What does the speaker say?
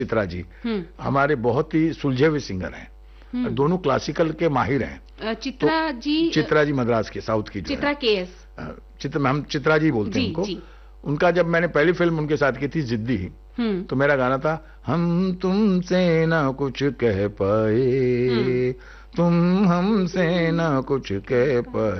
चित्रा जी हमारे बहुत ही सुलझे हुए सिंगर हैं, दोनों क्लासिकल के माहिर हैं। चित्रा जी मद्रास के, साउथ की जो चित्रा केएस, हम चित्रा जी बोलते हैं उनको। उनका जब मैंने पहली फिल्म उनके साथ की थी जिद्दी, तो मेरा गाना था हम तुमसे ना कुछ कह पाए, तुम हमसे ना कुछ कह पाए।